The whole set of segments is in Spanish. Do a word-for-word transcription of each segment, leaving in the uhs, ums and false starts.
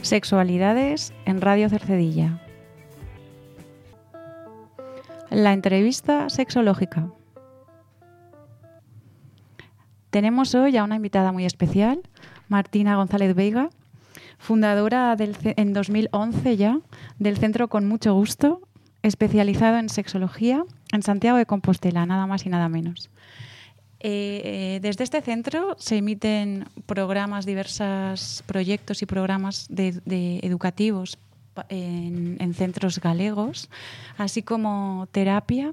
Sexualidades en Radio Cercedilla. La entrevista sexológica. Tenemos hoy a una invitada muy especial, Martina González Veiga, fundadora del, en dos mil once ya del Centro Con Mucho Gusto, especializado en sexología en Santiago de Compostela, nada más y nada menos. Eh, eh, desde este centro se emiten programas, diversos proyectos y programas de, de educativos en, en centros galegos, así como terapia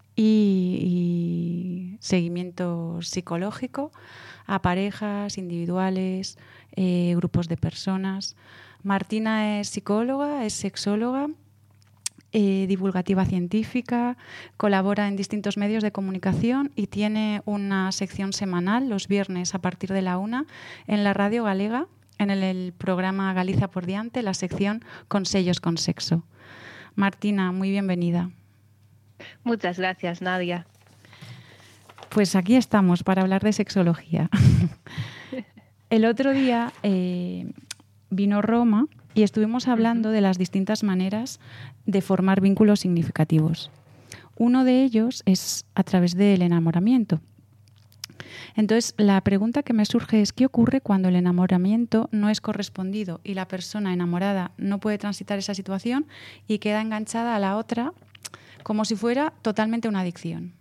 y, y seguimiento psicológico a parejas, individuales, eh, grupos de personas. Martina es psicóloga, es sexóloga, Eh, divulgativa científica, colabora en distintos medios de comunicación y tiene una sección semanal los viernes a partir de la una en la Radio Galega, en el, el programa Galiza por diante, la sección Con sellos con sexo. Martina, muy bienvenida. Muchas gracias, Nadia. Pues aquí estamos para hablar de sexología. El otro día eh, vino Roma y estuvimos hablando uh-huh. de las distintas maneras de formar vínculos significativos. Uno de ellos es a través del enamoramiento. Entonces, la pregunta que me surge es, ¿qué ocurre cuando el enamoramiento no es correspondido y la persona enamorada no puede transitar esa situación y queda enganchada a la otra como si fuera totalmente una adicción?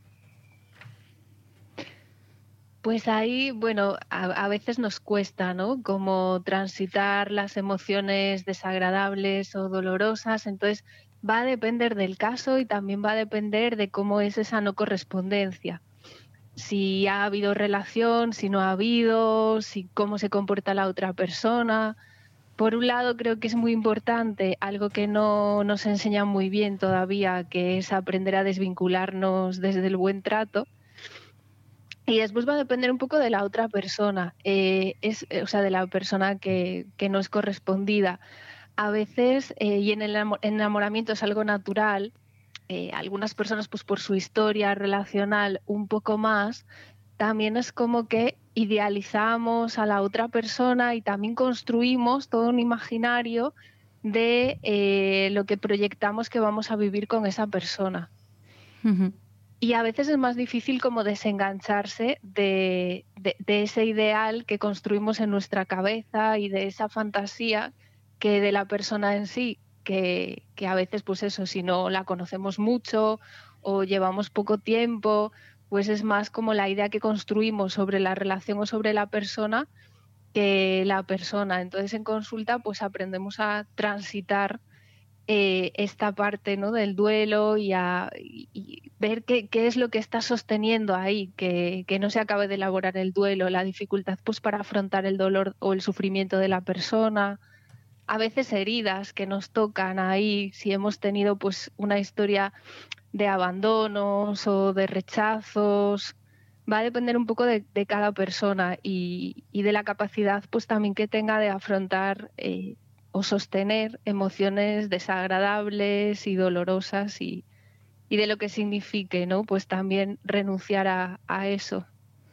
Pues ahí, bueno, a, a veces nos cuesta, ¿no? Como transitar las emociones desagradables o dolorosas. Entonces, va a depender del caso y también va a depender de cómo es esa no correspondencia. Si ha habido relación, si no ha habido, si cómo se comporta la otra persona. Por un lado, creo que es muy importante, algo que no nos enseñan muy bien todavía, que es aprender a desvincularnos desde el buen trato. Y después va a depender un poco de la otra persona, eh, es, o sea, de la persona que, que no es correspondida. A veces, eh, y en el enamoramiento es algo natural, eh, algunas personas pues por su historia relacional un poco más, también es como que idealizamos a la otra persona y también construimos todo un imaginario de eh, lo que proyectamos que vamos a vivir con esa persona. Uh-huh. Y a veces es más difícil como desengancharse de, de, de ese ideal que construimos en nuestra cabeza y de esa fantasía que de la persona en sí, que, que a veces pues eso, si no la conocemos mucho o llevamos poco tiempo, pues es más como la idea que construimos sobre la relación o sobre la persona que la persona. Entonces en consulta pues aprendemos a transitar Eh, esta parte, ¿no? del duelo y, a, y, y ver qué, qué es lo que está sosteniendo ahí, que, que no se acabe de elaborar el duelo, la dificultad pues para afrontar el dolor o el sufrimiento de la persona, a veces heridas que nos tocan ahí, si hemos tenido pues una historia de abandonos o de rechazos, va a depender un poco de, de cada persona y, y de la capacidad pues también que tenga de afrontar eh, o sostener emociones desagradables y dolorosas y, y de lo que signifique, ¿no? Pues también renunciar a, a eso.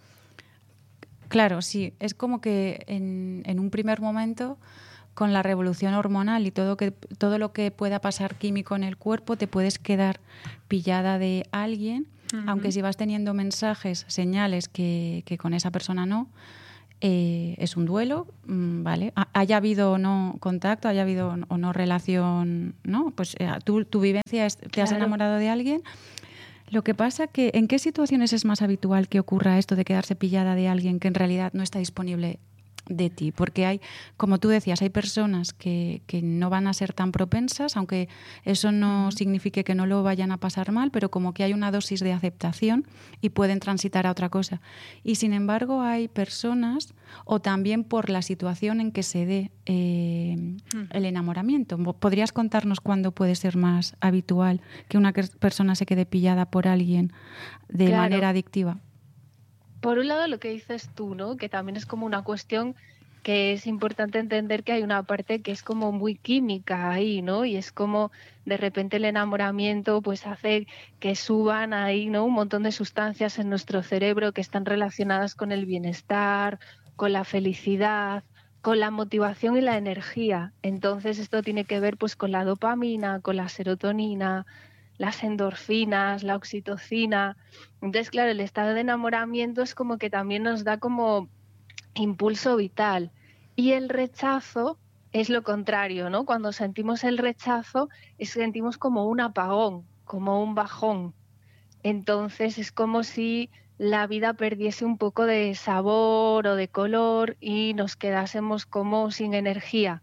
Claro, sí, es como que en, en un primer momento, con la revolución hormonal y todo, que, todo lo que pueda pasar químico en el cuerpo, te puedes quedar pillada de alguien, uh-huh. aunque si vas teniendo mensajes, señales que, que con esa persona no, Eh, es un duelo, ¿vale? Haya habido o no contacto, haya habido o no relación, ¿no? Pues eh, tu, tu vivencia es, te claro. has enamorado de alguien. Lo que pasa que, ¿en qué situaciones es más habitual que ocurra esto de quedarse pillada de alguien que en realidad no está disponible de ti? Porque hay, como tú decías, hay personas que, que no van a ser tan propensas, aunque eso no signifique que no lo vayan a pasar mal, pero como que hay una dosis de aceptación y pueden transitar a otra cosa. Y sin embargo hay personas, o también por la situación en que se dé eh, uh-huh. el enamoramiento. ¿Podrías contarnos cuándo puede ser más habitual que una persona se quede pillada por alguien de claro. manera adictiva? Por un lado lo que dices tú, ¿no? Que también es como una cuestión que es importante entender que hay una parte que es como muy química ahí, ¿no? Y es como de repente el enamoramiento pues hace que suban ahí, ¿no? Un montón de sustancias en nuestro cerebro que están relacionadas con el bienestar, con la felicidad, con la motivación y la energía. Entonces esto tiene que ver pues con la dopamina, con la serotonina, las endorfinas, la oxitocina. Entonces, claro, el estado de enamoramiento es como que también nos da como impulso vital. Y el rechazo es lo contrario, ¿no? Cuando sentimos el rechazo, es, sentimos como un apagón, como un bajón. Entonces es como si la vida perdiese un poco de sabor o de color y nos quedásemos como sin energía,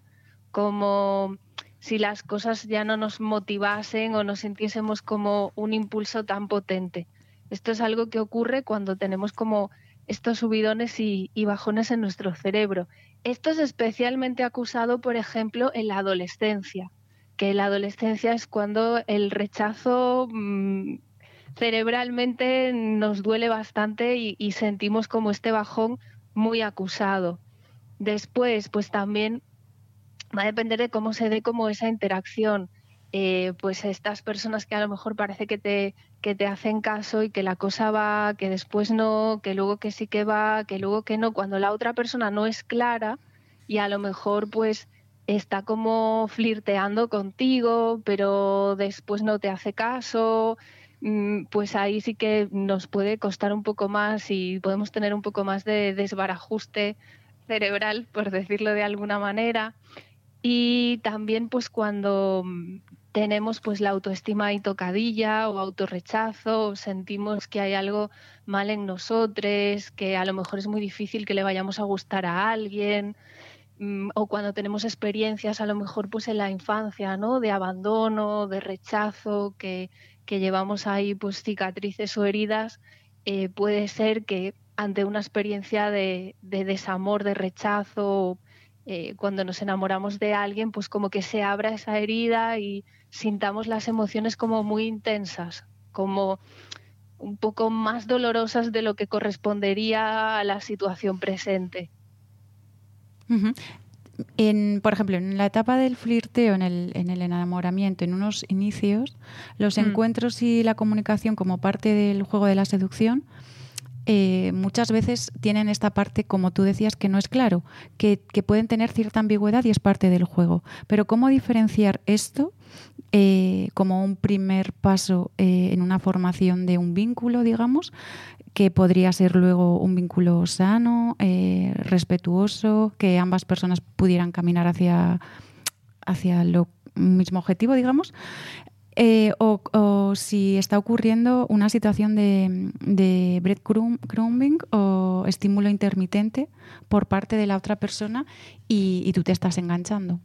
como si las cosas ya no nos motivasen o nos sintiésemos como un impulso tan potente. Esto es algo que ocurre cuando tenemos como estos subidones y, y bajones en nuestro cerebro. Esto es especialmente acusado, por ejemplo, en la adolescencia, que la adolescencia es cuando el rechazo mmm, cerebralmente nos duele bastante y, y sentimos como este bajón muy acusado. Después, pues también va a depender de cómo se dé como esa interacción. Eh, pues estas personas que a lo mejor parece que te, que te hacen caso y que la cosa va, que después no, que luego que sí que va, que luego que no, cuando la otra persona no es clara y a lo mejor pues está como flirteando contigo, pero después no te hace caso, pues ahí sí que nos puede costar un poco más y podemos tener un poco más de desbarajuste cerebral, por decirlo de alguna manera. Y también pues cuando tenemos pues la autoestima ahí tocadilla o autorrechazo, o sentimos que hay algo mal en nosotros, que a lo mejor es muy difícil que le vayamos a gustar a alguien, o cuando tenemos experiencias a lo mejor pues en la infancia, ¿no? De abandono, de rechazo, que, que llevamos ahí pues cicatrices o heridas, eh, puede ser que ante una experiencia de, de desamor, de rechazo, eh, cuando nos enamoramos de alguien, pues como que se abra esa herida y sintamos las emociones como muy intensas, como un poco más dolorosas de lo que correspondería a la situación presente. Uh-huh. En, por ejemplo, en la etapa del flirteo, en el, en el enamoramiento, en unos inicios, los mm. encuentros y la comunicación como parte del juego de la seducción, eh, muchas veces tienen esta parte, como tú decías, que no es claro, que, que pueden tener cierta ambigüedad y es parte del juego. Pero ¿cómo diferenciar esto eh, como un primer paso eh, en una formación de un vínculo, digamos, que podría ser luego un vínculo sano, eh, respetuoso, que ambas personas pudieran caminar hacia, hacia el mismo objetivo, digamos, eh, o, o si está ocurriendo una situación de, de breadcrumbing o estímulo intermitente por parte de la otra persona y, y tú te estás enganchando.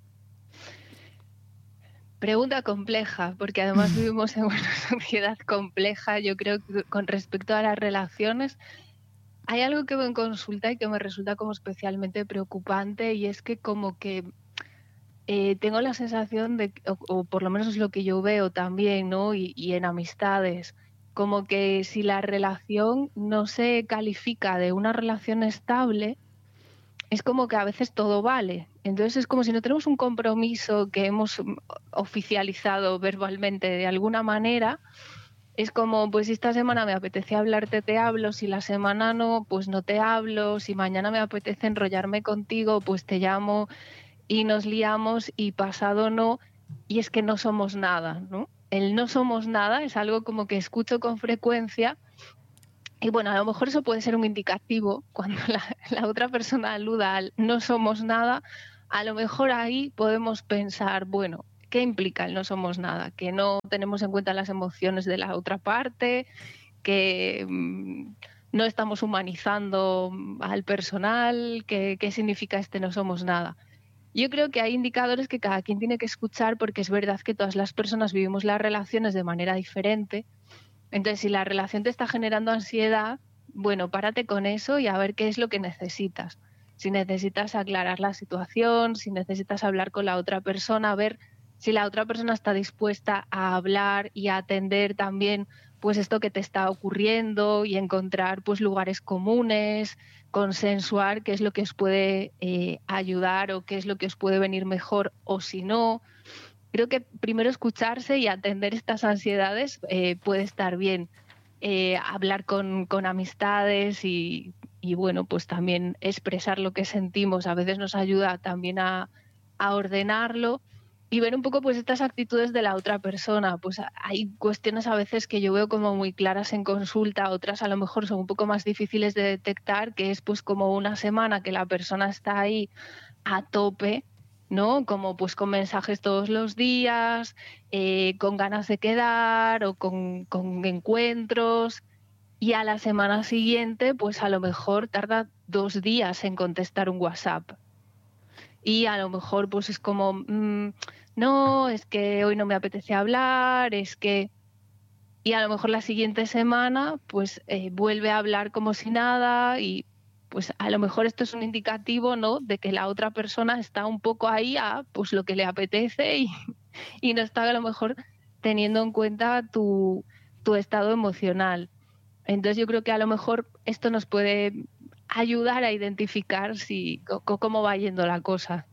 Pregunta compleja, porque además vivimos en una sociedad compleja. Yo creo que con respecto a las relaciones hay algo que veo en consulta y que me resulta como especialmente preocupante, y es que como que eh, tengo la sensación de, o, o por lo menos es lo que yo veo también, ¿no? Y, y en amistades, como que si la relación no se califica de una relación estable, es como que a veces todo vale. Entonces es como si no tenemos un compromiso que hemos oficializado verbalmente de alguna manera. Es como, pues si esta semana me apetece hablarte, te hablo. Si la semana no, pues no te hablo. Si mañana me apetece enrollarme contigo, pues te llamo y nos liamos, y pasado no. Y es que no somos nada, ¿no? El no somos nada es algo como que escucho con frecuencia. Y bueno, a lo mejor eso puede ser un indicativo cuando la, la otra persona aluda al no somos nada. A lo mejor ahí podemos pensar, bueno, ¿qué implica el no somos nada? Que no tenemos en cuenta las emociones de la otra parte, que mmm, no estamos humanizando al personal, que, ¿qué significa este no somos nada? Yo creo que hay indicadores que cada quien tiene que escuchar, porque es verdad que todas las personas vivimos las relaciones de manera diferente. Entonces, si la relación te está generando ansiedad, bueno, párate con eso y a ver qué es lo que necesitas. Si necesitas aclarar la situación, si necesitas hablar con la otra persona, a ver si la otra persona está dispuesta a hablar y a atender también pues esto que te está ocurriendo, y encontrar pues lugares comunes, consensuar qué es lo que os puede eh, ayudar o qué es lo que os puede venir mejor, o si no. Creo que primero escucharse y atender estas ansiedades eh, puede estar bien. Eh, hablar con, con amistades y, y bueno, pues también expresar lo que sentimos a veces nos ayuda también a, a ordenarlo y ver un poco pues estas actitudes de la otra persona. Pues hay cuestiones a veces que yo veo como muy claras en consulta, otras a lo mejor son un poco más difíciles de detectar, que es pues como una semana que la persona está ahí a tope, ¿no? Como pues con mensajes todos los días, eh, con ganas de quedar o con, con encuentros, y a la semana siguiente pues a lo mejor tarda dos días en contestar un WhatsApp. Y a lo mejor pues es como, mmm, no, es que hoy no me apetece hablar, es que... Y a lo mejor la siguiente semana pues eh, vuelve a hablar como si nada y pues a lo mejor esto es un indicativo, ¿no?, de que la otra persona está un poco ahí a pues lo que le apetece y, y no está a lo mejor teniendo en cuenta tu, tu estado emocional. Entonces yo creo que a lo mejor esto nos puede ayudar a identificar si, cómo va yendo la cosa.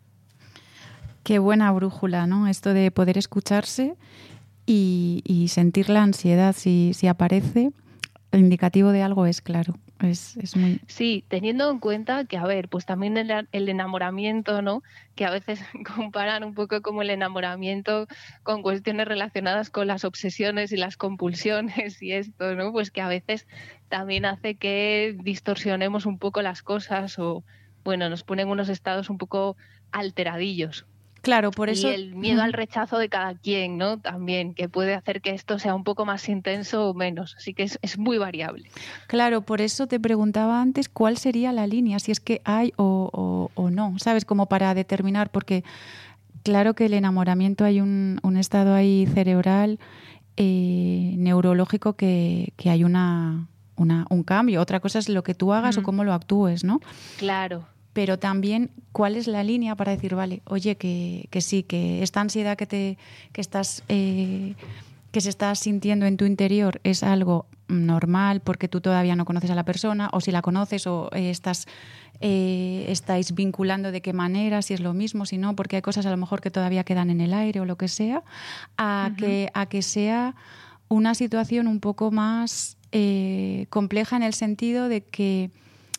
Qué buena brújula, ¿no? Esto de poder escucharse y, y sentir la ansiedad si, si aparece. El indicativo de algo es claro. Es, es muy... Sí, teniendo en cuenta que, a ver, pues también el, el enamoramiento, ¿no?, que a veces comparan un poco como el enamoramiento con cuestiones relacionadas con las obsesiones y las compulsiones y esto, ¿no? Pues que a veces también hace que distorsionemos un poco las cosas o, bueno, nos ponen unos estados un poco alteradillos. Claro, por eso... Y el miedo al rechazo de cada quien, ¿no?, también, que puede hacer que esto sea un poco más intenso o menos. Así que es, es muy variable. Claro, por eso te preguntaba antes cuál sería la línea, si es que hay o, o, o no, ¿sabes? Como para determinar, porque claro que el enamoramiento hay un, un estado ahí cerebral, eh, neurológico, que, que hay una, una, un cambio. Otra cosa es lo que tú hagas mm. o cómo lo actúes, ¿no? Claro. Pero también cuál es la línea para decir, vale, oye, que, que sí, que esta ansiedad que te que estás eh, que se está sintiendo en tu interior es algo normal porque tú todavía no conoces a la persona, o si la conoces o eh, estás eh, estáis vinculando de qué manera, si es lo mismo, si no, porque hay cosas a lo mejor que todavía quedan en el aire o lo que sea, a, uh-huh. que, a que sea una situación un poco más eh, compleja en el sentido de que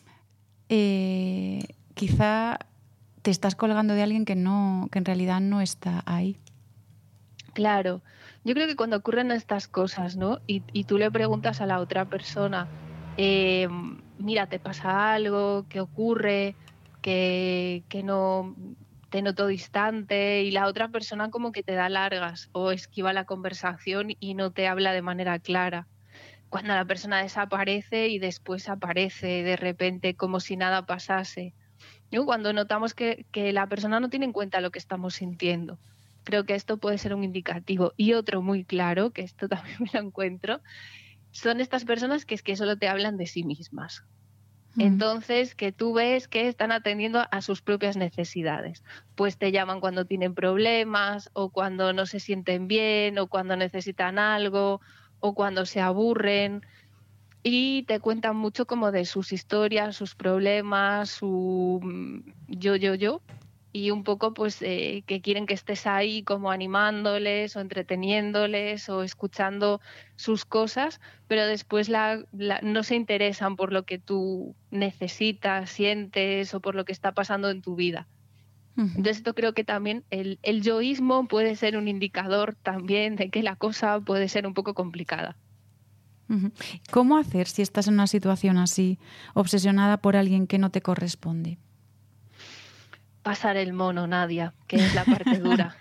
eh, quizá te estás colgando de alguien que no, que en realidad no está ahí. Claro, yo creo que cuando ocurren estas cosas, ¿no?, y, y tú le preguntas a la otra persona, eh, mira, ¿te pasa algo? ¿Qué ocurre? Que, que no te noto distante, y la otra persona como que te da largas o esquiva la conversación y no te habla de manera clara. Cuando la persona desaparece y después aparece de repente como si nada pasase, ¿no? Cuando notamos que, que la persona no tiene en cuenta lo que estamos sintiendo. Creo que esto puede ser un indicativo. Y otro muy claro, que esto también me lo encuentro, son estas personas que es que solo te hablan de sí mismas. Mm. Entonces, que tú ves que están atendiendo a sus propias necesidades. Pues te llaman cuando tienen problemas, o cuando no se sienten bien, o cuando necesitan algo, o cuando se aburren. Y te cuentan mucho como de sus historias, sus problemas, su yo, yo, yo. Y un poco pues eh, que quieren que estés ahí como animándoles o entreteniéndoles o escuchando sus cosas, pero después la, la, no se interesan por lo que tú necesitas, sientes o por lo que está pasando en tu vida. Uh-huh. Entonces esto creo que también el, el yoísmo puede ser un indicador también de que la cosa puede ser un poco complicada. ¿Cómo hacer si estás en una situación así, obsesionada por alguien que no te corresponde? Pasar el mono, Nadia, que es la parte dura.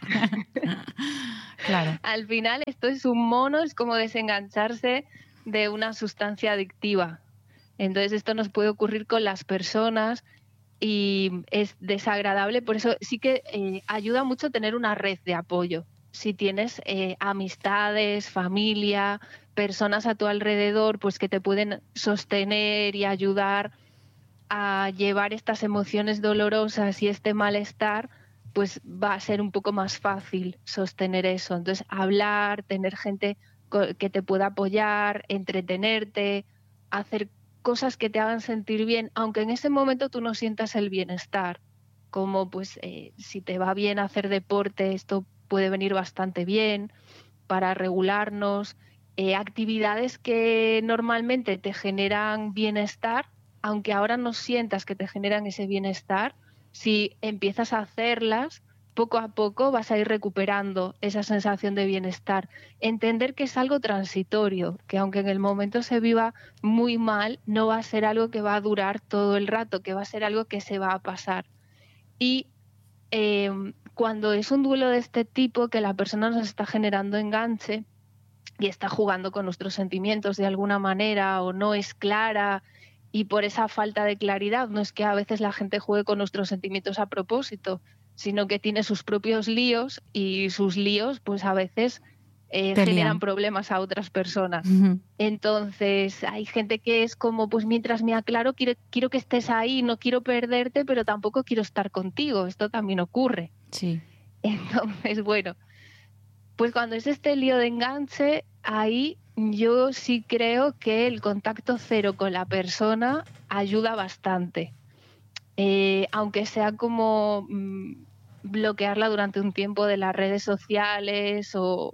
Claro. Al final esto es un mono, es como desengancharse de una sustancia adictiva. Entonces esto nos puede ocurrir con las personas y es desagradable, por eso sí que eh, ayuda mucho tener una red de apoyo. Si tienes eh, amistades, familia, personas a tu alrededor, pues que te pueden sostener y ayudar a llevar estas emociones dolorosas y este malestar, pues va a ser un poco más fácil sostener eso. Entonces, hablar, tener gente que te pueda apoyar, entretenerte, hacer cosas que te hagan sentir bien, aunque en ese momento tú no sientas el bienestar. Como pues eh, si te va bien hacer deporte, esto puede venir bastante bien para regularnos. Eh, actividades que normalmente te generan bienestar, aunque ahora no sientas que te generan ese bienestar, si empiezas a hacerlas, poco a poco vas a ir recuperando esa sensación de bienestar. Entender que es algo transitorio, que aunque en el momento se viva muy mal, no va a ser algo que va a durar todo el rato, que va a ser algo que se va a pasar. Y eh, cuando es un duelo de este tipo, que la persona nos está generando enganche y está jugando con nuestros sentimientos de alguna manera o no es clara, y por esa falta de claridad, no es que a veces la gente juegue con nuestros sentimientos a propósito, sino que tiene sus propios líos y sus líos pues a veces eh, generan problemas a otras personas. Uh-huh. Entonces hay gente que es como, pues mientras me aclaro, quiero, quiero que estés ahí, no quiero perderte, pero tampoco quiero estar contigo. Esto también ocurre. Sí. Entonces, bueno, pues cuando es este lío de enganche, ahí yo sí creo que el contacto cero con la persona ayuda bastante. Eh, aunque sea como mmm, bloquearla durante un tiempo de las redes sociales o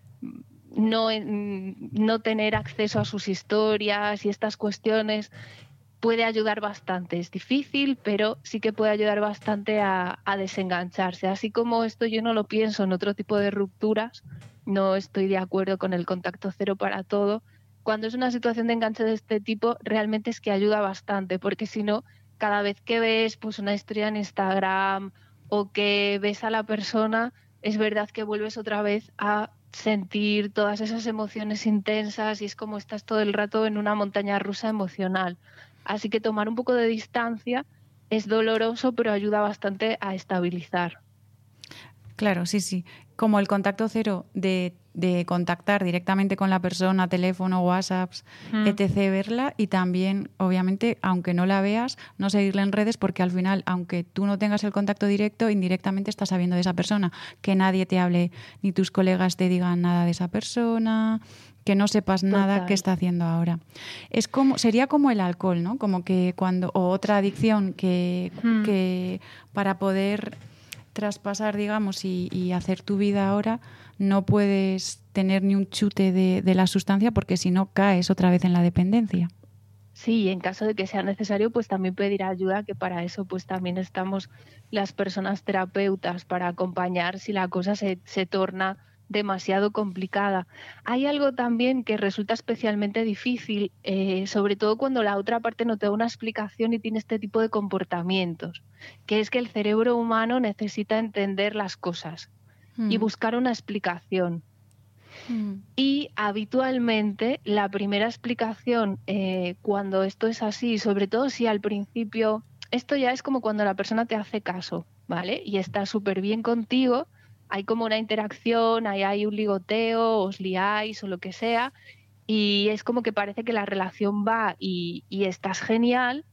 no, no tener acceso a sus historias y estas cuestiones, puede ayudar bastante. Es difícil, pero sí que puede ayudar bastante a, a desengancharse. Así como esto yo no lo pienso en otro tipo de rupturas, no estoy de acuerdo con el contacto cero para todo. Cuando es una situación de enganche de este tipo, realmente es que ayuda bastante, porque si no, cada vez que ves pues una historia en Instagram o que ves a la persona, es verdad que vuelves otra vez a sentir todas esas emociones intensas y es como estás todo el rato en una montaña rusa emocional. Así que tomar un poco de distancia es doloroso, pero ayuda bastante a estabilizar. Claro, sí, sí. Como el contacto cero de, de contactar directamente con la persona, teléfono, WhatsApps, mm. etcétera, verla y también, obviamente, aunque no la veas, no seguirla en redes porque al final, aunque tú no tengas el contacto directo, indirectamente estás sabiendo de esa persona. Que nadie te hable, ni tus colegas te digan nada de esa persona, que no sepas nada Total. qué está haciendo ahora. Es como, sería como el alcohol, ¿no? Como que cuando, o otra adicción que, mm. que para poder traspasar, digamos, y, y hacer tu vida ahora, no puedes tener ni un chute de, de la sustancia porque si no caes otra vez en la dependencia. Sí, en caso de que sea necesario, pues también pedir ayuda, que para eso pues también estamos las personas terapeutas, para acompañar si la cosa se, se torna demasiado complicada. Hay algo también que resulta especialmente difícil, eh, sobre todo cuando la otra parte no te da una explicación y tiene este tipo de comportamientos, que es que el cerebro humano necesita entender las cosas mm. y buscar una explicación. Mm. Y habitualmente la primera explicación eh, cuando esto es así, sobre todo si al principio, esto ya es como cuando la persona te hace caso, ¿vale? Y está súper bien contigo, hay como una interacción, hay, hay un ligoteo, os liáis o lo que sea, y es como que parece que la relación va y, y estás genial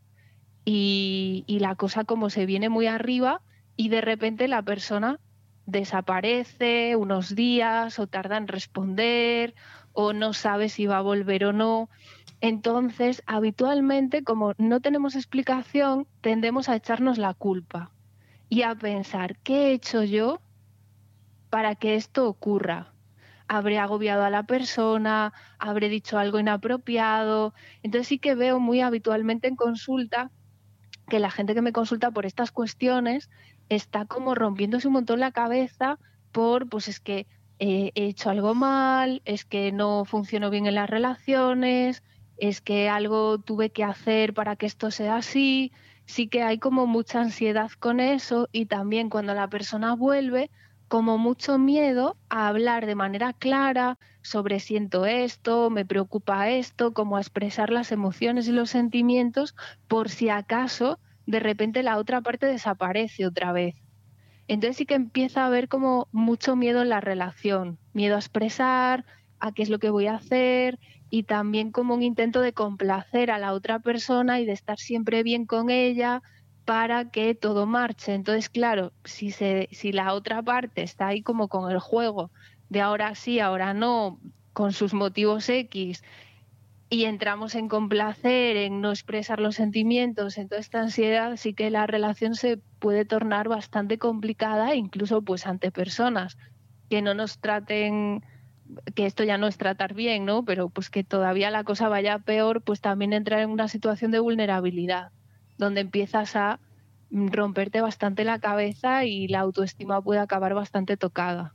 y, y la cosa como se viene muy arriba y de repente la persona desaparece unos días o tarda en responder o no sabe si va a volver o no. Entonces, habitualmente, como no tenemos explicación, tendemos a echarnos la culpa y a pensar, ¿qué he hecho yo para que esto ocurra? Habré agobiado a la persona, habré dicho algo inapropiado. Entonces sí que veo muy habitualmente en consulta que la gente que me consulta por estas cuestiones está como rompiéndose un montón la cabeza por, pues es que eh, he hecho algo mal, es que no funcionó bien en las relaciones, es que algo tuve que hacer para que esto sea así. Sí que hay como mucha ansiedad con eso y también cuando la persona vuelve, como mucho miedo a hablar de manera clara sobre siento esto, me preocupa esto, como a expresar las emociones y los sentimientos por si acaso de repente la otra parte desaparece otra vez. Entonces sí que empieza a haber como mucho miedo en la relación, miedo a expresar, a qué es lo que voy a hacer y también como un intento de complacer a la otra persona y de estar siempre bien con ella para que todo marche. Entonces, claro, si, se, si la otra parte está ahí como con el juego de ahora sí, ahora no, con sus motivos X, y entramos en complacer, en no expresar los sentimientos, en toda esta ansiedad, sí que la relación se puede tornar bastante complicada, incluso pues ante personas que no nos traten que esto ya no es tratar bien, ¿no? Pero pues que todavía la cosa vaya peor, pues también entrar en una situación de vulnerabilidad, donde empiezas a romperte bastante la cabeza y la autoestima puede acabar bastante tocada.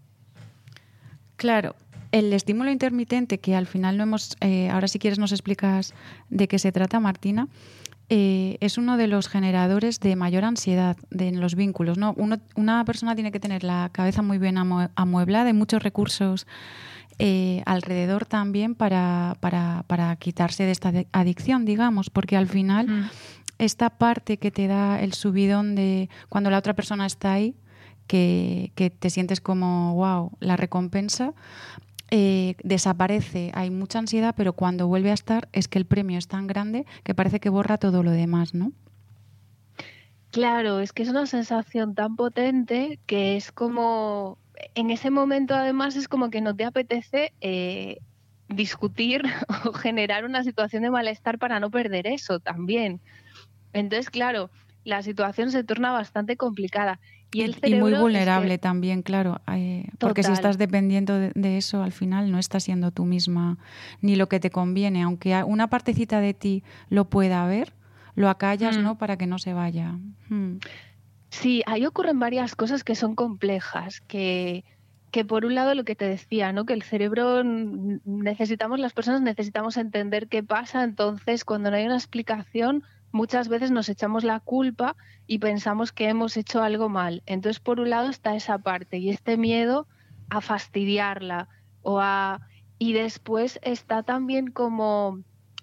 Claro, el estímulo intermitente, que al final no hemos, eh, ahora si quieres nos explicas de qué se trata, Martina, eh, es uno de los generadores de mayor ansiedad de, en los vínculos, ¿no? Uno, una persona tiene que tener la cabeza muy bien amue- amueblada, y muchos recursos eh, alrededor también para, para, para quitarse de esta de- adicción, digamos, porque al final Mm. esta parte que te da el subidón de cuando la otra persona está ahí, que, que te sientes como, wow, la recompensa, eh, desaparece. Hay mucha ansiedad, pero cuando vuelve a estar es que el premio es tan grande que parece que borra todo lo demás, ¿no? Claro, es que es una sensación tan potente que es como, en ese momento además es como que no te apetece eh, discutir o generar una situación de malestar para no perder eso también. Entonces, claro, la situación se torna bastante complicada. Y Y, el y muy cerebro es que, vulnerable también, claro, eh, porque si total, estás dependiendo de, de eso, al final no estás siendo tú misma ni lo que te conviene. Aunque a- una partecita de ti lo pueda ver, lo acallas, mm, ¿no? Para que no se vaya. Mm. sí, ahí ocurren varias cosas que son complejas, que, que por un lado lo que te decía, ¿no? Que el cerebro mm, necesitamos, las personas necesitamos entender qué pasa, entonces cuando no hay una explicación, muchas veces nos echamos la culpa y pensamos que hemos hecho algo mal. Entonces, por un lado está esa parte y este miedo a fastidiarla o a... Y después está también como,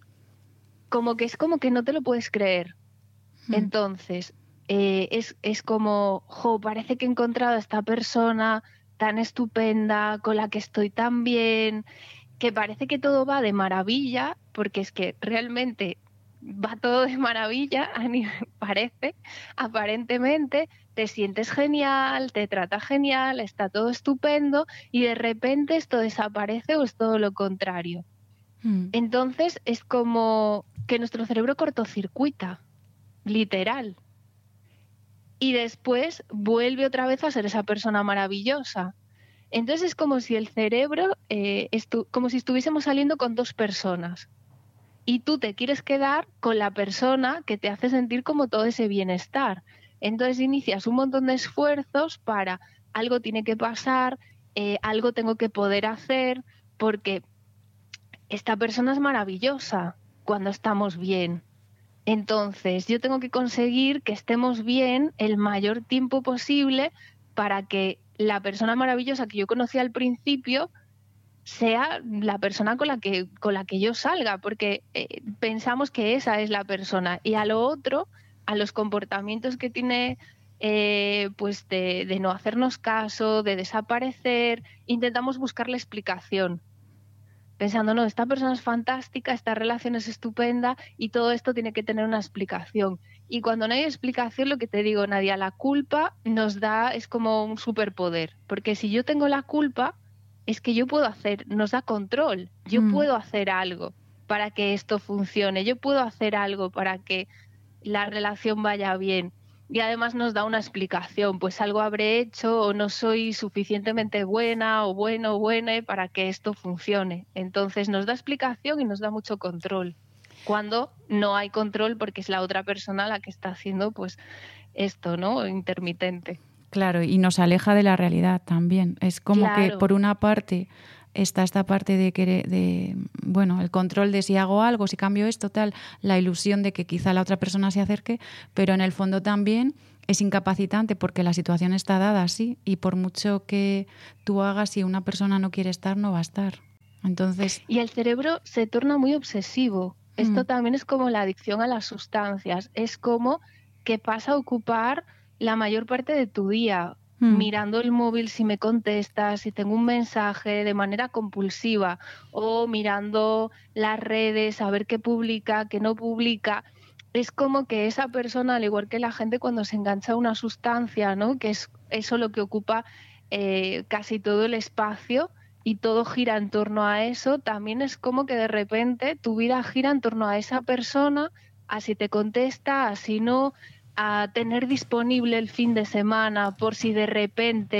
como que es como que no te lo puedes creer. Mm. Entonces, eh, es, es como, jo, parece que he encontrado a esta persona tan estupenda, con la que estoy tan bien, que parece que todo va de maravilla, porque es que realmente va todo de maravilla, a nivel- parece, aparentemente, te sientes genial, te trata genial, está todo estupendo, y de repente esto desaparece o es todo lo contrario. Mm. Entonces, es como que nuestro cerebro cortocircuita, literal. Y después vuelve otra vez a ser esa persona maravillosa. Entonces es como si el cerebro, eh, estu- como si estuviésemos saliendo con dos personas y tú te quieres quedar con la persona que te hace sentir como todo ese bienestar. Entonces inicias un montón de esfuerzos para algo tiene que pasar, eh, algo tengo que poder hacer, porque esta persona es maravillosa cuando estamos bien. Entonces, yo tengo que conseguir que estemos bien el mayor tiempo posible para que la persona maravillosa que yo conocí al principio sea la persona con la que, con la que yo salga, porque eh, pensamos que esa es la persona. Y a lo otro, a los comportamientos que tiene, eh, pues de, de no hacernos caso, de desaparecer, intentamos buscarle explicación pensando, no, esta persona es fantástica, esta relación es estupenda y todo esto tiene que tener una explicación. Y cuando no hay explicación, lo que te digo, Nadia, la culpa nos da, es como un superpoder, porque si yo tengo la culpa, es que yo puedo hacer, nos da control, yo Mm. puedo hacer algo para que esto funcione, yo puedo hacer algo para que la relación vaya bien. Y además nos da una explicación, pues algo habré hecho o no soy suficientemente buena o bueno o buena para que esto funcione. Entonces nos da explicación y nos da mucho control. Cuando no hay control porque es la otra persona la que está haciendo pues esto, ¿no? Intermitente. Claro, y nos aleja de la realidad también. Es como que Claro. por una parte está esta parte de querer, de, bueno, el control de si hago algo, si cambio esto, tal, la ilusión de que quizá la otra persona se acerque, pero en el fondo también es incapacitante porque la situación está dada así y por mucho que tú hagas, si una persona no quiere estar, no va a estar. Entonces, Y el cerebro se torna muy obsesivo. mm, Esto también es como la adicción a las sustancias. Es como que pasa a ocupar la mayor parte de tu día, mm, mirando el móvil si me contestas, si tengo un mensaje de manera compulsiva, o mirando las redes a ver qué publica, qué no publica. Es como que esa persona, al igual que la gente cuando se engancha a una sustancia, ¿no? Que es eso lo que ocupa eh, casi todo el espacio, y todo gira en torno a eso, también es como que de repente tu vida gira en torno a esa persona, a si te contesta, a si no, a tener disponible el fin de semana por si de repente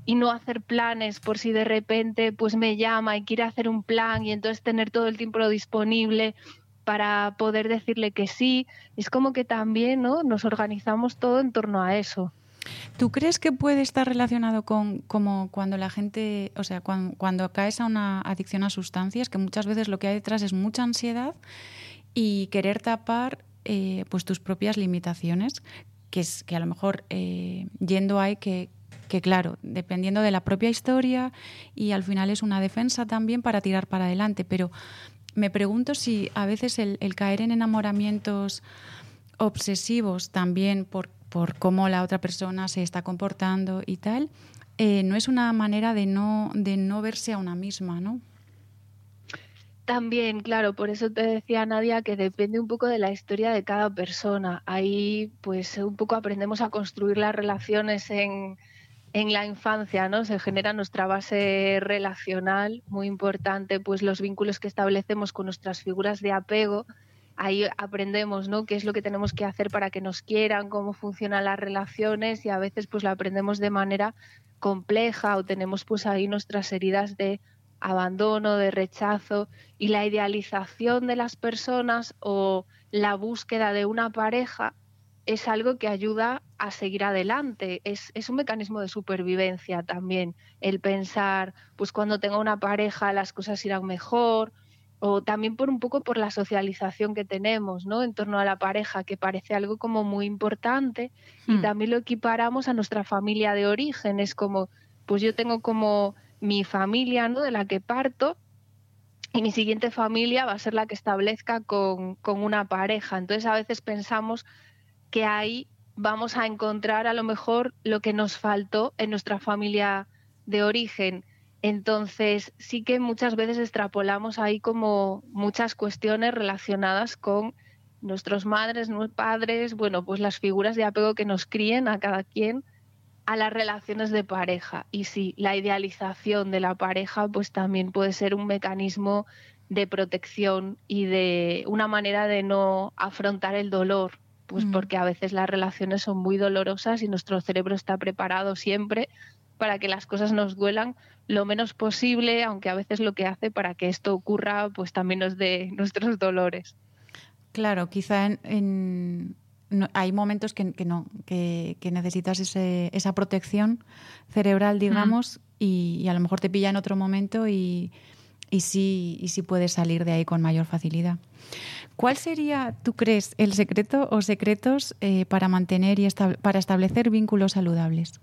y no hacer planes por si de repente pues me llama y quiere hacer un plan y entonces tener todo el tiempo disponible para poder decirle que sí. Es como que también, ¿no?, nos organizamos todo en torno a eso. ¿Tú crees que puede estar relacionado con como cuando la gente, o sea, cuando, cuando caes a una adicción a sustancias, que muchas veces lo que hay detrás es mucha ansiedad y querer tapar eh, pues tus propias limitaciones, que es que a lo mejor eh, yendo hay que que claro, dependiendo de la propia historia y al final es una defensa también para tirar para adelante, pero me pregunto si a veces el, el caer en enamoramientos obsesivos también por, por cómo la otra persona se está comportando y tal, eh, no es una manera de no, de no verse a una misma, ¿no? También, claro, por eso te decía, Nadia, que depende un poco de la historia de cada persona. Ahí pues un poco aprendemos a construir las relaciones en En la infancia, ¿no? Se genera nuestra base relacional, muy importante, pues los vínculos que establecemos con nuestras figuras de apego. Ahí aprendemos, ¿no?, qué es lo que tenemos que hacer para que nos quieran, cómo funcionan las relaciones, y a veces pues lo aprendemos de manera compleja o tenemos pues ahí nuestras heridas de abandono, de rechazo, y la idealización de las personas o la búsqueda de una pareja es algo que ayuda a seguir adelante. Es, es un mecanismo de supervivencia también, el pensar, pues cuando tenga una pareja las cosas irán mejor, o también por un poco por la socialización que tenemos, ¿no?, en torno a la pareja, que parece algo como muy importante, y Hmm. también lo equiparamos a nuestra familia de origen. Es como, pues yo tengo como mi familia, ¿no?, de la que parto, y mi siguiente familia va a ser la que establezca con, con una pareja. Entonces a veces pensamos que ahí vamos a encontrar a lo mejor lo que nos faltó en nuestra familia de origen. Entonces sí que muchas veces extrapolamos ahí como muchas cuestiones relacionadas con nuestros madres, nuestros padres, bueno, pues las figuras de apego que nos críen a cada quien, a las relaciones de pareja. Y sí, la idealización de la pareja pues también puede ser un mecanismo de protección y de una manera de no afrontar el dolor, pues Mm. porque a veces las relaciones son muy dolorosas y nuestro cerebro está preparado siempre para que las cosas nos duelan lo menos posible, aunque a veces lo que hace para que esto ocurra pues también nos dé nuestros dolores. Claro, quizá en, en- no- hay momentos que, que no, que, que necesitas ese, esa protección cerebral, digamos, y, y a lo mejor te pilla en otro momento y, y sí, y sí puedes salir de ahí con mayor facilidad. ¿Cuál sería, tú crees, el secreto o secretos eh, para mantener y estab- para establecer vínculos saludables?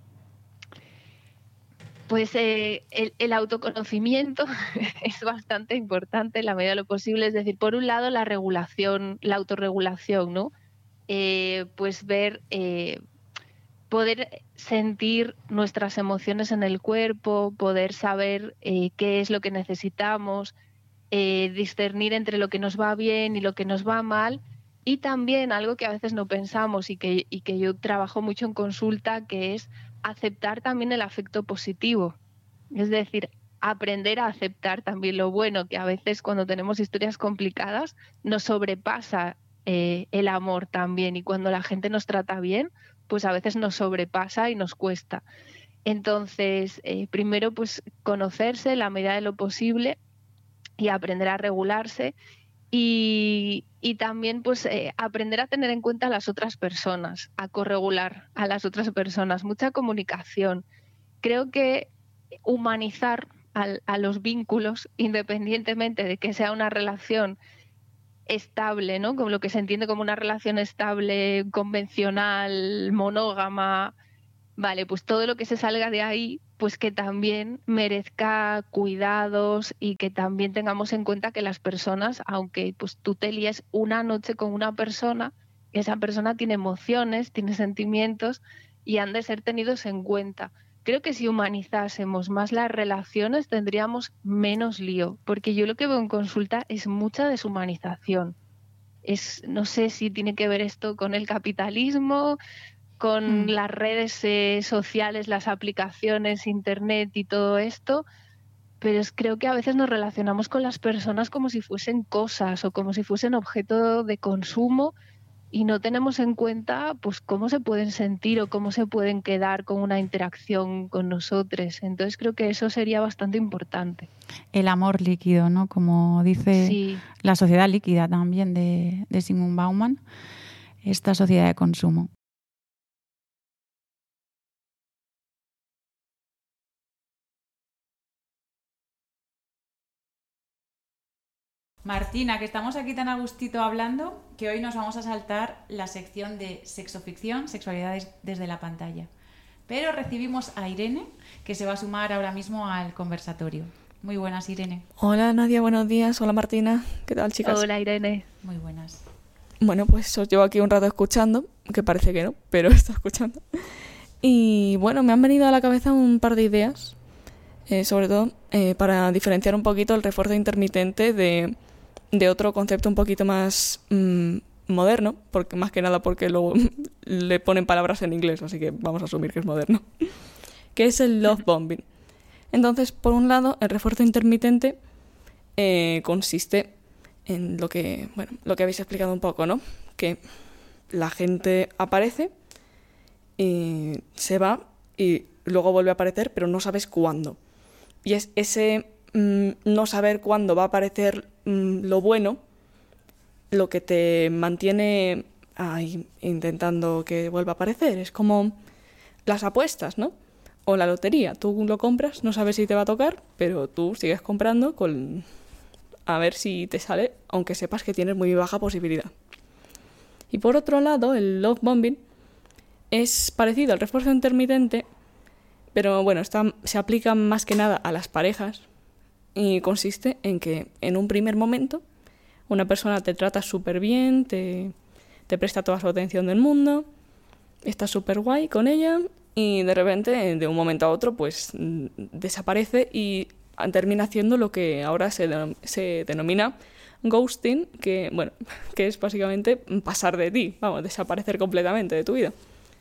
Pues eh, el, el autoconocimiento es bastante importante en la medida de lo posible. Es decir, por un lado, la regulación, la autorregulación, ¿no? Eh, pues ver, eh, poder sentir nuestras emociones en el cuerpo, poder saber eh, qué es lo que necesitamos, eh, discernir entre lo que nos va bien y lo que nos va mal. Y también algo que a veces no pensamos y que, y que yo trabajo mucho en consulta, que es aceptar también el afecto positivo. Es decir, aprender a aceptar también lo bueno, que a veces cuando tenemos historias complicadas nos sobrepasa eh, el amor también, y cuando la gente nos trata bien, pues a veces nos sobrepasa y nos cuesta. Entonces, eh, primero pues conocerse en la medida de lo posible y aprender a regularse, y, y también pues eh, aprender a tener en cuenta a las otras personas, a corregular a las otras personas, mucha comunicación. Creo que humanizar al, a los vínculos, independientemente de que sea una relación estable, ¿no?, como lo que se entiende como una relación estable, convencional, monógama, vale, pues todo lo que se salga de ahí, pues que también merezca cuidados y que también tengamos en cuenta que las personas, aunque pues tú te líes una noche con una persona, esa persona tiene emociones, tiene sentimientos y han de ser tenidos en cuenta. Creo que si humanizásemos más las relaciones tendríamos menos lío, porque yo lo que veo en consulta es mucha deshumanización. Es, no sé si tiene que ver esto con el capitalismo, con Mm. las redes eh, sociales, las aplicaciones, internet y todo esto, pero es, creo que a veces nos relacionamos con las personas como si fuesen cosas o como si fuesen objeto de consumo, y no tenemos en cuenta pues cómo se pueden sentir o cómo se pueden quedar con una interacción con nosotros. Entonces creo que eso sería bastante importante. El amor líquido, ¿no? Como dice sí. la sociedad líquida también de, de Zygmunt Bauman, esta sociedad de consumo. Martina, que estamos aquí tan a gustito hablando que hoy nos vamos a saltar la sección de sexoficción, sexualidades desde la pantalla. Pero recibimos a Irene, que se va a sumar ahora mismo al conversatorio. Muy buenas, Irene. Hola, Nadia, buenos días. Hola, Martina. ¿Qué tal, chicas? Hola, Irene. Muy buenas. Bueno, pues os llevo aquí un rato escuchando, que parece que no, pero estoy escuchando. Y bueno, me han venido a la cabeza un par de ideas, eh, sobre todo eh, para diferenciar un poquito el refuerzo intermitente de... de otro concepto un poquito más mmm, moderno, porque más que nada porque luego le ponen palabras en inglés, así que vamos a asumir que es moderno, que es el love bombing. Entonces, por un lado, el refuerzo intermitente eh, consiste en lo que, bueno, lo que habéis explicado un poco, ¿no? Que la gente aparece, y se va y luego vuelve a aparecer, pero no sabes cuándo. Y es ese mmm, no saber cuándo va a aparecer lo bueno, lo que te mantiene ahí intentando que vuelva a aparecer. Es como las apuestas, ¿no? O la lotería. Tú lo compras, no sabes si te va a tocar, pero tú sigues comprando con a ver si te sale, aunque sepas que tienes muy baja posibilidad. Y por otro lado, el love bombing es parecido al refuerzo intermitente, pero bueno, está, se aplica más que nada a las parejas. Y consiste en que en un primer momento una persona te trata súper bien, te, te presta toda su atención del mundo, estás súper guay con ella y de repente, de un momento a otro, pues desaparece y termina haciendo lo que ahora se, denom- se denomina ghosting, que, bueno, que es básicamente pasar de ti, vamos, desaparecer completamente de tu vida.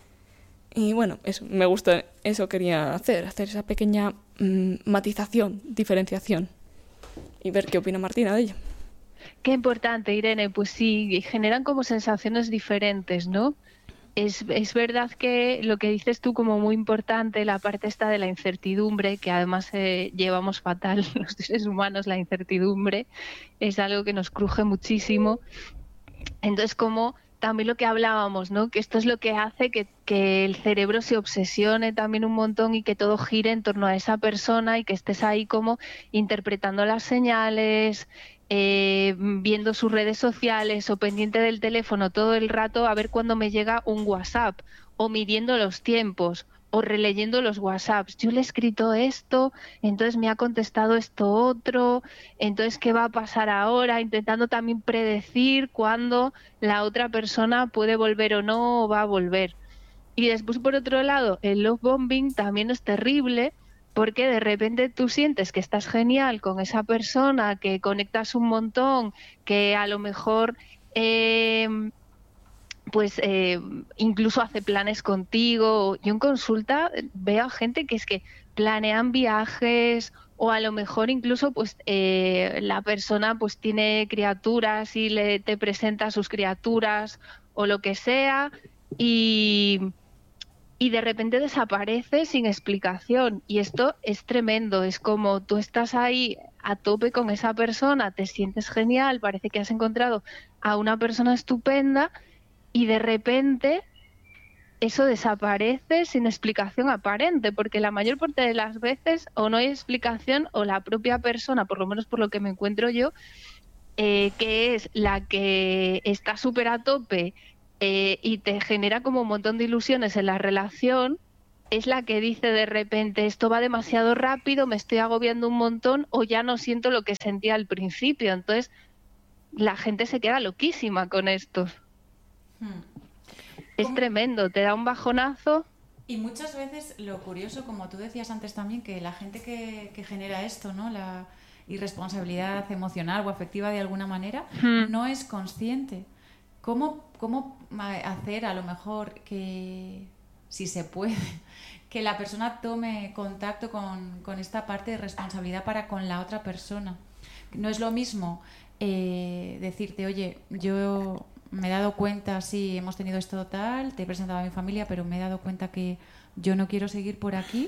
Y bueno, eso, me gusta, eso quería hacer, hacer esa pequeña mmm, matización, diferenciación. Y ver qué opina Martina de ello. Qué importante, Irene. Pues sí, generan como sensaciones diferentes, ¿no? Es, es verdad que lo que dices tú como muy importante, la parte esta de la incertidumbre, que además eh, llevamos fatal los seres humanos, la incertidumbre, es algo que nos cruje muchísimo. Entonces, como también lo que hablábamos, ¿no? Que esto es lo que hace que, que el cerebro se obsesione también un montón y que todo gire en torno a esa persona y que estés ahí como interpretando las señales, eh, viendo sus redes sociales o pendiente del teléfono todo el rato a ver cuándo me llega un WhatsApp o midiendo los tiempos o releyendo los WhatsApps. Yo le he escrito esto, entonces me ha contestado esto otro, entonces ¿qué va a pasar ahora? Intentando también predecir cuándo la otra persona puede volver o no o va a volver. Y después, por otro lado, el love bombing también es terrible porque de repente tú sientes que estás genial con esa persona, que conectas un montón, que a lo mejor... Eh, pues eh, incluso hace planes contigo. Yo en consulta veo a gente que es que planean viajes o a lo mejor incluso pues eh, la persona pues tiene criaturas y le te presenta a sus criaturas o lo que sea y, y de repente desaparece sin explicación y esto es tremendo. Es como tú estás ahí a tope con esa persona, te sientes genial, parece que has encontrado a una persona estupenda y de repente eso desaparece sin explicación aparente, porque la mayor parte de las veces o no hay explicación o la propia persona, por lo menos por lo que me encuentro yo, eh, que es la que está súper a tope eh, y te genera como un montón de ilusiones en la relación, es la que dice de repente esto va demasiado rápido, me estoy agobiando un montón o ya no siento lo que sentía al principio. Entonces la gente se queda loquísima con esto. Es ¿Cómo? Tremendo, te da un bajonazo. Y muchas veces lo curioso, como tú decías antes también, que la gente que, que genera esto, ¿no? La irresponsabilidad emocional o afectiva de alguna manera, Hmm. no es consciente. ¿Cómo, cómo hacer a lo mejor que, si se puede, que la persona tome contacto con, con esta parte de responsabilidad para con la otra persona? No es lo mismo eh, decirte, oye, yo me he dado cuenta, sí, hemos tenido esto tal, te he presentado a mi familia, pero me he dado cuenta que yo no quiero seguir por aquí,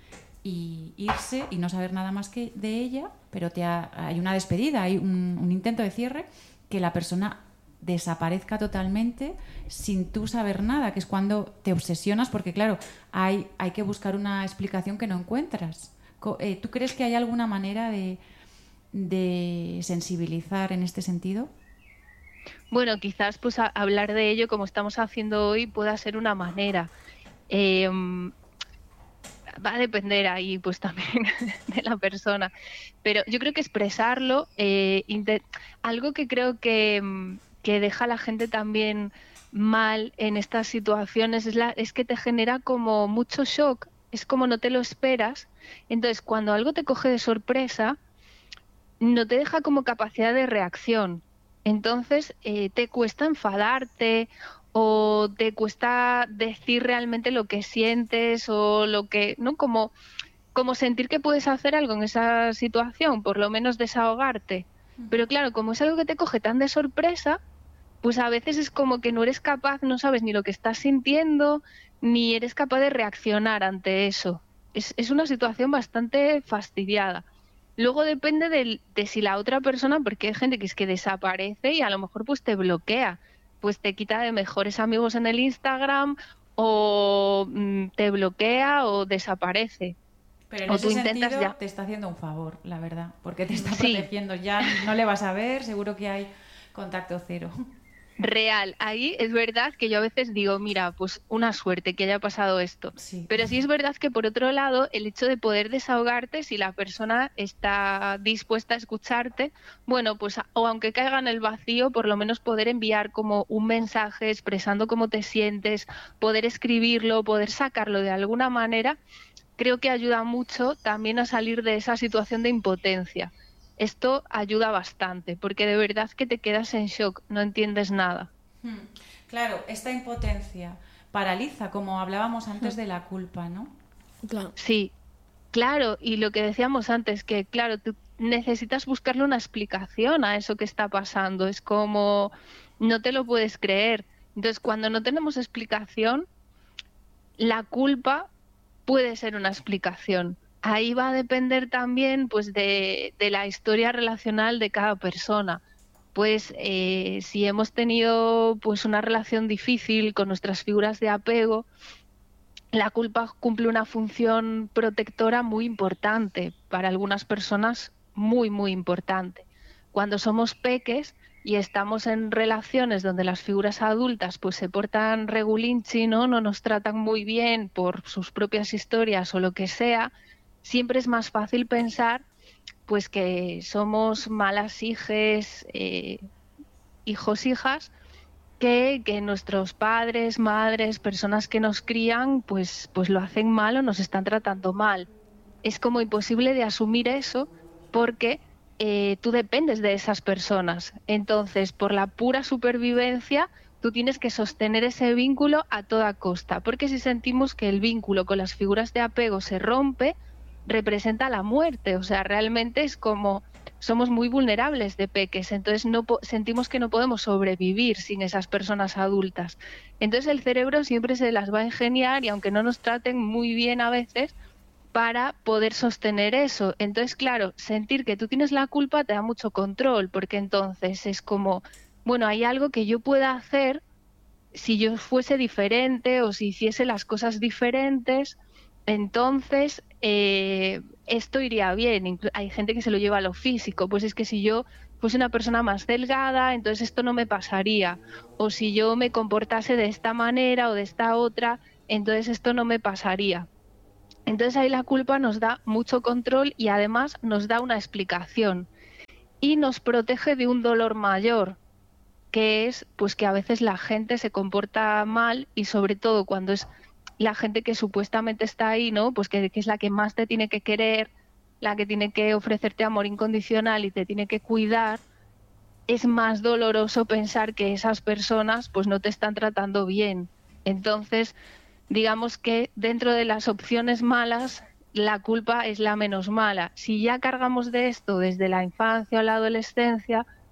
y irse y no saber nada más que de ella, pero te ha, hay una despedida, hay un, un intento de cierre, que la persona desaparezca totalmente sin tú saber nada, que es cuando te obsesionas, porque claro, hay, hay que buscar una explicación que no encuentras. Eh, ¿Tú crees que hay alguna manera de, de sensibilizar en este sentido? Bueno, quizás pues a, hablar de ello como estamos haciendo hoy pueda ser una manera. Eh, va a depender ahí pues también de la persona, pero yo creo que expresarlo, eh, algo que creo que, que deja a la gente también mal en estas situaciones es, la, es que te genera como mucho shock, es como no te lo esperas, entonces cuando algo te coge de sorpresa no te deja como capacidad de reacción, entonces eh, te cuesta enfadarte o te cuesta decir realmente lo que sientes o lo que, ¿no? Como, como sentir que puedes hacer algo en esa situación, por lo menos desahogarte. Pero claro, como es algo que te coge tan de sorpresa, pues a veces es como que no eres capaz, no sabes ni lo que estás sintiendo, ni eres capaz de reaccionar ante eso. Es, es una situación bastante fastidiada. Luego depende de, de si la otra persona, porque hay gente que es que desaparece y a lo mejor pues te bloquea, pues te quita de mejores amigos en el Instagram o mm, te bloquea o desaparece. Pero en o ese tú sentido intentas ya... te está haciendo un favor, la verdad, porque te está Sí. protegiendo. Ya no le vas a ver, seguro que hay contacto cero. Real, ahí es verdad que yo a veces digo, mira, pues una suerte que haya pasado esto. Sí. Pero sí es verdad que por otro lado, el hecho de poder desahogarte, si la persona está dispuesta a escucharte, bueno, pues o aunque caiga en el vacío, por lo menos poder enviar como un mensaje expresando cómo te sientes, poder escribirlo, poder sacarlo de alguna manera, creo que ayuda mucho también a salir de esa situación de impotencia. Esto ayuda bastante, porque de verdad que te quedas en shock, no entiendes nada. Hmm. Claro, esta impotencia paraliza, como hablábamos antes de la culpa, ¿no? Claro. Sí, claro, y lo que decíamos antes, que claro, tú necesitas buscarle una explicación a eso que está pasando, es como no te lo puedes creer. Entonces, cuando no tenemos explicación, la culpa puede ser una explicación. Ahí va a depender también pues de, de la historia relacional de cada persona. Pues eh, si hemos tenido pues una relación difícil con nuestras figuras de apego, la culpa cumple una función protectora muy importante, para algunas personas muy, muy importante. Cuando somos peques y estamos en relaciones donde las figuras adultas pues se portan regulinchi, ¿no? No nos tratan muy bien por sus propias historias o lo que sea, siempre es más fácil pensar pues que somos malas hijes, eh, hijos, hijas, que, que nuestros padres, madres, personas que nos crían, pues, pues lo hacen mal o nos están tratando mal. Es como imposible de asumir eso porque eh, tú dependes de esas personas. Entonces, por la pura supervivencia, tú tienes que sostener ese vínculo a toda costa, porque si sentimos que el vínculo con las figuras de apego se rompe, representa la muerte. O sea, realmente es como somos muy vulnerables de peques, entonces no sentimos que no podemos sobrevivir sin esas personas adultas. Entonces el cerebro siempre se las va a ingeniar, y aunque no nos traten muy bien a veces, para poder sostener eso. Entonces, claro, sentir que tú tienes la culpa te da mucho control, porque entonces es como, bueno, hay algo que yo pueda hacer si yo fuese diferente o si hiciese las cosas diferentes, entonces eh, esto iría bien. Hay gente que se lo lleva a lo físico, pues es que si yo fuese una persona más delgada, entonces esto no me pasaría, o si yo me comportase de esta manera o de esta otra, entonces esto no me pasaría. Entonces ahí la culpa nos da mucho control y además nos da una explicación y nos protege de un dolor mayor, que es pues que a veces la gente se comporta mal, y sobre todo cuando es la gente que supuestamente está ahí, ¿no? Pues que, que es la que más te tiene que querer, la que tiene que ofrecerte amor incondicional y te tiene que cuidar. Es más doloroso pensar que esas personas pues no te están tratando bien. Entonces, digamos que dentro de las opciones malas, la culpa es la menos mala. Si ya cargamos de esto desde la infancia o la adolescencia,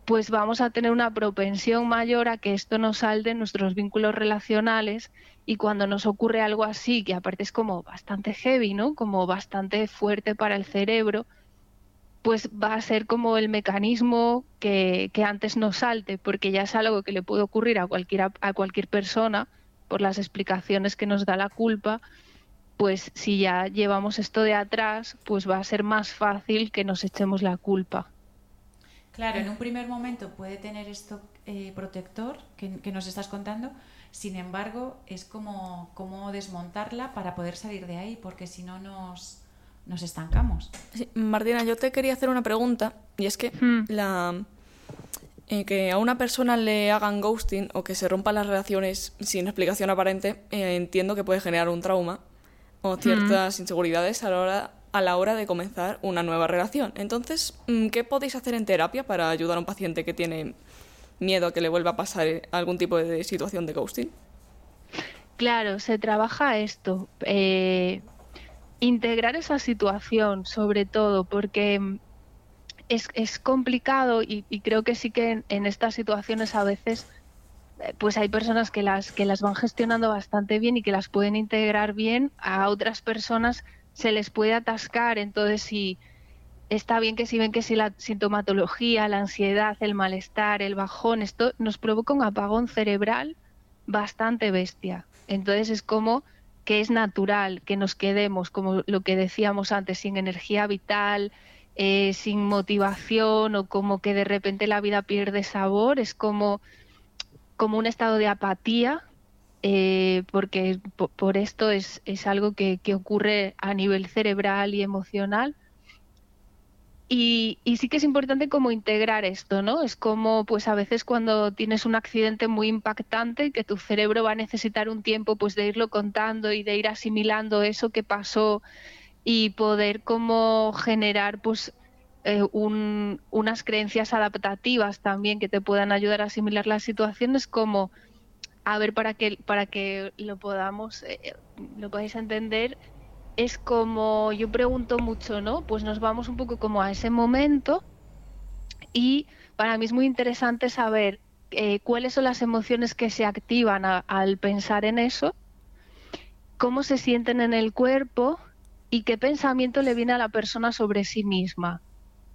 pues vamos a tener una propensión mayor a que esto nos salte en nuestros vínculos relacionales, y cuando nos ocurre algo así, que aparte es como bastante heavy, ¿no? Como bastante fuerte para el cerebro, pues va a ser como el mecanismo que, que antes nos salte, porque ya es algo que le puede ocurrir a cualquier, a cualquier persona por las explicaciones que nos da la culpa. Pues si ya llevamos esto de atrás, pues va a ser más fácil que nos echemos la culpa. Claro, en un primer momento puede tener esto eh, protector que, que nos estás contando, sin embargo, es como, como desmontarla para poder salir de ahí, porque si no nos, nos estancamos. Sí, Martina, yo te quería hacer una pregunta, y es que Hmm. la eh, que a una persona le hagan ghosting o que se rompan las relaciones sin explicación aparente, eh, entiendo que puede generar un trauma o ciertas inseguridades a la hora a la hora de comenzar una nueva relación. Entonces, ¿qué podéis hacer en terapia para ayudar a un paciente que tiene miedo a que le vuelva a pasar algún tipo de situación de ghosting? Claro, se trabaja esto, eh, integrar esa situación sobre todo, porque es, es complicado y, y creo que sí que en, en estas situaciones a veces eh, pues hay personas que las, que las van gestionando bastante bien y que las pueden integrar bien, a otras personas se les puede atascar. Entonces, si está bien que si ven que si la sintomatología, la ansiedad, el malestar, el bajón, esto nos provoca un apagón cerebral bastante bestia. Entonces es como que es natural que nos quedemos, como lo que decíamos antes, sin energía vital, eh, sin motivación, o como que de repente la vida pierde sabor. Es como, como un estado de apatía. Eh, porque por, por esto es, es algo que, que ocurre a nivel cerebral y emocional. Y, y sí que es importante como integrar esto, ¿no? Es como, pues a veces cuando tienes un accidente muy impactante, que tu cerebro va a necesitar un tiempo pues de irlo contando y de ir asimilando eso que pasó, y poder como generar pues eh, un, unas creencias adaptativas también que te puedan ayudar a asimilar las situaciones. Como, a ver, para que, para que lo podamos, eh, lo podáis entender, es como, yo pregunto mucho, ¿no? Pues nos vamos un poco como a ese momento, y para mí es muy interesante saber eh, cuáles son las emociones que se activan a, al pensar en eso, cómo se sienten en el cuerpo y qué pensamiento le viene a la persona sobre sí misma.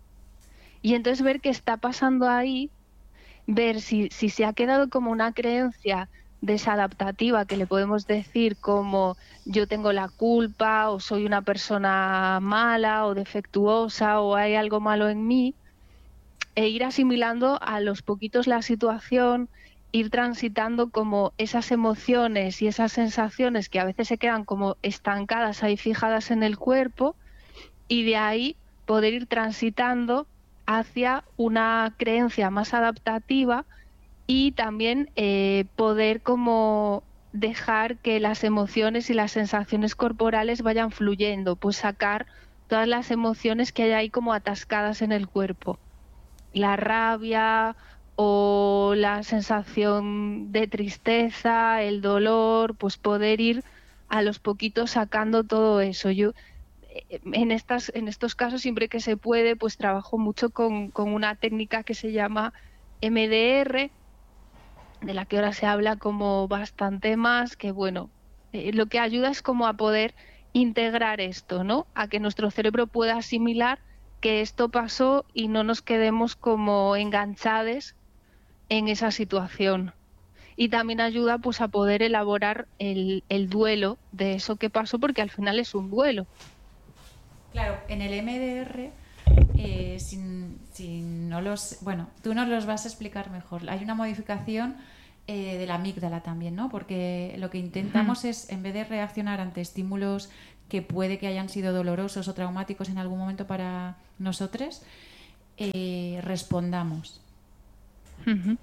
Y entonces ver qué está pasando ahí, ver si, si se ha quedado como una creencia desadaptativa, que le podemos decir como yo tengo la culpa, o soy una persona mala o defectuosa, o hay algo malo en mí, e ir asimilando a los poquitos la situación, ir transitando como esas emociones y esas sensaciones que a veces se quedan como estancadas ahí, fijadas en el cuerpo, y de ahí poder ir transitando hacia una creencia más adaptativa, y también eh, poder como dejar que las emociones y las sensaciones corporales vayan fluyendo, pues sacar todas las emociones que hay ahí como atascadas en el cuerpo. La rabia o la sensación de tristeza, el dolor, pues poder ir a los poquitos sacando todo eso. Yo en estas en estos casos, siempre que se puede, pues trabajo mucho con, con una técnica que se llama M D R, de la que ahora se habla como bastante más, que bueno, eh, lo que ayuda es como a poder integrar esto, ¿no? A que nuestro cerebro pueda asimilar que esto pasó y no nos quedemos como enganchados en esa situación. Y también ayuda pues a poder elaborar el, el duelo de eso que pasó, porque al final es un duelo. Claro, en el M D R, eh, si, si no los, bueno, tú nos los vas a explicar mejor. Hay una modificación eh, de la amígdala también, ¿no? Porque lo que intentamos mm. es, en vez de reaccionar ante estímulos que puede que hayan sido dolorosos o traumáticos en algún momento para nosotros, eh, respondamos. Uh-huh.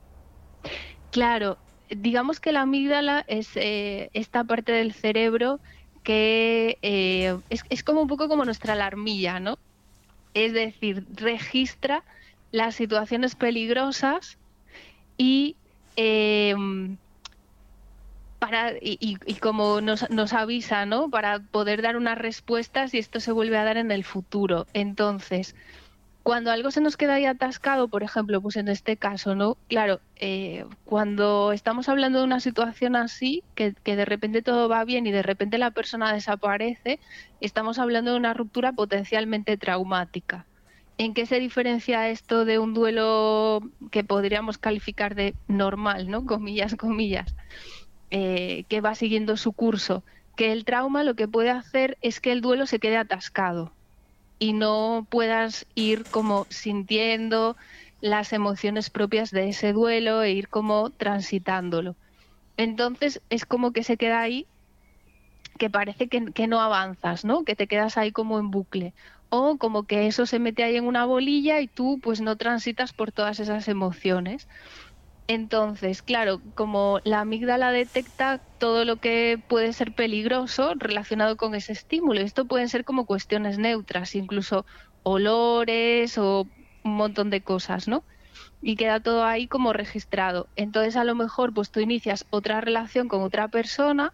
Claro, digamos que la amígdala es eh, esta parte del cerebro que eh, es, es como un poco como nuestra alarmilla, ¿no? Es decir, registra las situaciones peligrosas y, eh, para, y, y, y como nos, nos avisa, ¿no? Para poder dar unas respuestas si esto se vuelve a dar en el futuro. Entonces, Cuando algo se nos queda ahí atascado, por ejemplo, pues en este caso, ¿no? Claro, eh, cuando estamos hablando de una situación así, que, que de repente todo va bien y de repente la persona desaparece, estamos hablando de una ruptura potencialmente traumática. ¿En qué se diferencia esto de un duelo que podríamos calificar de normal, ¿no? Comillas, comillas, eh, que va siguiendo su curso? Que el trauma lo que puede hacer es que el duelo se quede atascado y no puedas ir como sintiendo las emociones propias de ese duelo e ir como transitándolo. Entonces es como que se queda ahí, que parece que, que no avanzas, ¿no? Que te quedas ahí como en bucle. O como que eso se mete ahí en una bolilla y tú pues no transitas por todas esas emociones. Entonces, claro, como la amígdala detecta todo lo que puede ser peligroso relacionado con ese estímulo, esto pueden ser como cuestiones neutras, incluso olores o un montón de cosas, ¿no? Y queda todo ahí como registrado. Entonces, a lo mejor, pues tú inicias otra relación con otra persona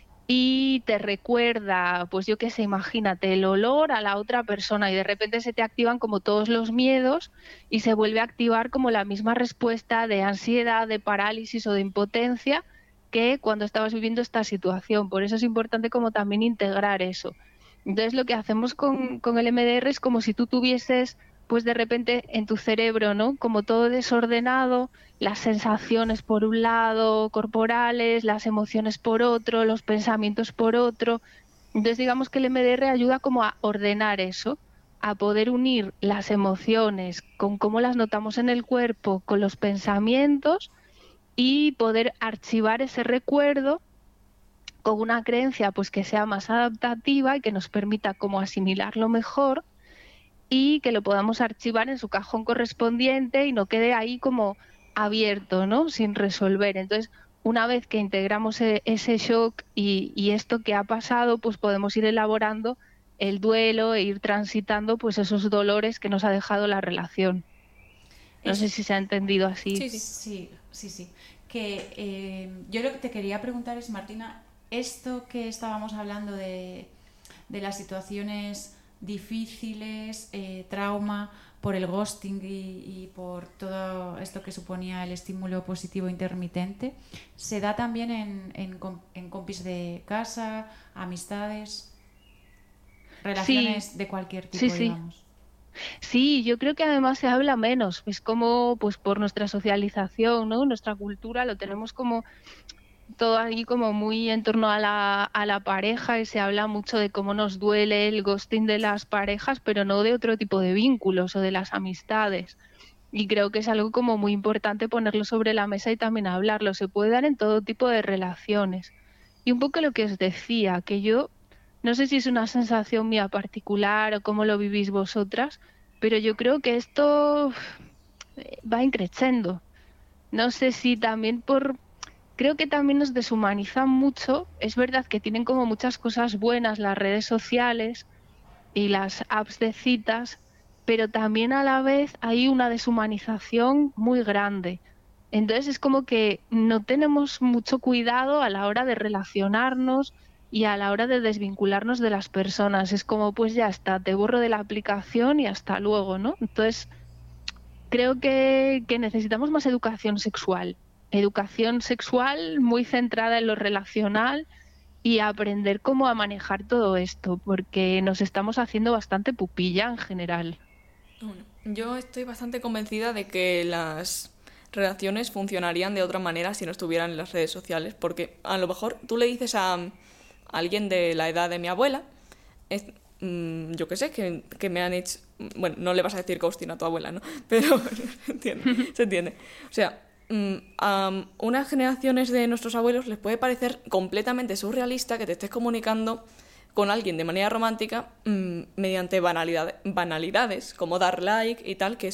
y te recuerda, pues yo qué sé, imagínate, el olor a la otra persona y de repente se te activan como todos los miedos y se vuelve a activar como la misma respuesta de ansiedad, de parálisis o de impotencia que cuando estabas viviendo esta situación. Por eso es importante como también integrar eso. Entonces lo que hacemos con, con el M D R es como si tú tuvieses pues de repente en tu cerebro, ¿no? Como todo desordenado, las sensaciones por un lado, corporales, las emociones por otro, los pensamientos por otro. Entonces digamos que el M D R ayuda como a ordenar eso, a poder unir las emociones con cómo las notamos en el cuerpo, con los pensamientos y poder archivar ese recuerdo con una creencia pues que sea más adaptativa y que nos permita como asimilarlo mejor y que lo podamos archivar en su cajón correspondiente y no quede ahí como abierto, ¿no? Sin resolver. Entonces, una vez que integramos e- ese shock y, y esto que ha pasado, pues podemos ir elaborando el duelo e ir transitando pues esos dolores que nos ha dejado la relación. No Es- sé si se ha entendido así. Sí, sí. Sí, sí, sí. Que eh, yo lo que te quería preguntar es, Martina, esto que estábamos hablando de, de las situaciones difíciles, eh, trauma, por el ghosting y, y por todo esto que suponía el estímulo positivo intermitente, ¿se da también en, en, com- en compis de casa, amistades, relaciones Sí, de cualquier tipo, sí, sí. digamos? Sí, yo creo que además se habla menos. Es como, pues por nuestra socialización, ¿no? Nuestra cultura lo tenemos como todo ahí como muy en torno a la, a la pareja y se habla mucho de cómo nos duele el ghosting de las parejas, pero no de otro tipo de vínculos o de las amistades. Y creo que es algo como muy importante ponerlo sobre la mesa y también hablarlo. Se puede dar en todo tipo de relaciones. Y un poco lo que os decía, que yo no sé si es una sensación mía particular o cómo lo vivís vosotras, pero yo creo que esto uf, va increciendo. No sé si también por... Creo que también nos deshumanizan mucho. Es verdad que tienen como muchas cosas buenas las redes sociales y las apps de citas, pero también a la vez hay una deshumanización muy grande. Entonces es como que no tenemos mucho cuidado a la hora de relacionarnos y a la hora de desvincularnos de las personas. Es como, pues ya está, te borro de la aplicación y hasta luego, ¿no? Entonces creo que, que necesitamos más educación sexual. Educación sexual muy centrada en lo relacional y aprender cómo a manejar todo esto, porque nos estamos haciendo bastante pupilla en general. Bueno, yo estoy bastante convencida de que las relaciones funcionarían de otra manera si no estuvieran en las redes sociales, porque a lo mejor tú le dices a, a alguien de la edad de mi abuela, es, mmm, yo qué sé, que, que me han hecho... Bueno, no le vas a decir ghosting a tu abuela, ¿no? Pero se entiende, se entiende. O sea, mmm, a unas generaciones de nuestros abuelos les puede parecer completamente surrealista que te estés comunicando con alguien de manera romántica mmm, mediante banalidad, banalidades, como dar like y tal, que